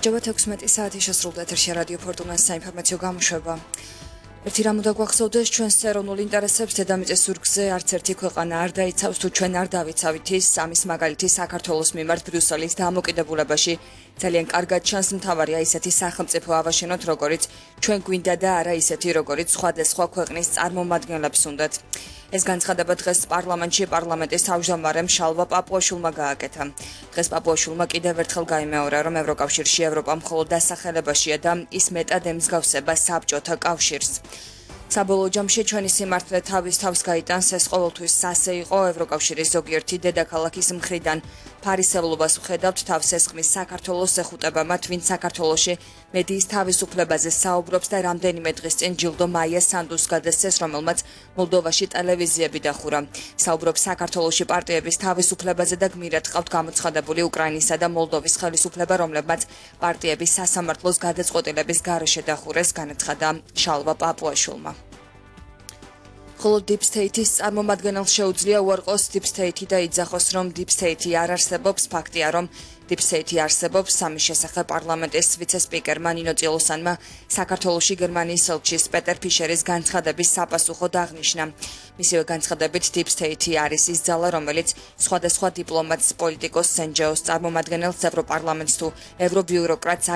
გამარჯობა 16 საათი შესრულდა ეთერში რადიო ფორტუნას საინფორმაციო გამოშვება. ერთი რამ უნდა გვახსოვდეს ჩვენს ეროვნულ ინტერესებს დედამიწის ზურგზე არც ერთი ქვეყანა არ დაიცავს თუ ჩვენ არ დავიცავით ის ამის მაგალითი საქართველოს მიმართ ბრიუსელის დამოკიდებულებაში ძალიან კარგად ჩანს მთავარია ისეთი სახელმწიფო ავაშენოთ როგორიც ჩვენ გვინდა და არა ისეთი როგორიც სხვადასხვა ქვეყნის წარმომადგენლებს უნდათ. ეს განცხადება დღეს პარლამენტში პარლამენტის თავმჯდომარემ შალვა პაპუაშვილმა გააკეთა. დღეს პაპუაშვილმა კიდევ ერთხელ გაიმეორა, რომ ევროკავშირში ევროპა მხოლოდ დასახელებაშია და ის მეტად ემსგავსება საბჭოთა კავშირს. საბოლოო ჯამში ჩვენი სიმართლე თავის თავს გაიტანს, ეს ყოველთვის ასე იყო ევროკავშირის ზოგიერთი დედაქალაქის მხრიდან. ფარისევლობას ვხედავთ თავს ესხმის საქართველოს ეხუტებამათ, ვინც საქართველოში მედიის თავისუფლებაზე საუბრობს და რამდენიმე დღის წინ ჯილდო მაია სანდუს გადასცეს, რომელმაც მოლდოვაში ტელევიზიები დახურა. საუბრობს საქართველოში პარტიების თავისუფლებაზე და გმირად ყავთ გამოცხადებული უკრაინისა და მოლდოვის ხელისუფლება, რომლებმაც პარტიების სასამართლოს გადაწყვეტილების გარეშე დახურეს, განაცხადა შალვა პაპუაშვილმა. ხოლო Deep State-ის წარმომადგენელს შეუძლია უარყოს Deep State და იძახოს, რომ Deep State არ არსებობს, ფაქტია, რომ Deep State არსებობს, ამის შესახებ პარლამენტის ვიცე-სპიკერმა ნინო წილოსანმა საქართველოში გერმანიის ელჩის პეტერ ფიშერის განცხადების საპასუხოდ აღნიშნა. მისივე განცხადებით Deep State არის ის ძალა, რომელიც სხვადასხვა დიპლომატს, პოლიტიკოსს, NGO-ს წარმომადგენელს, ევროპარლამენტს თუ ევრობიუროკრატს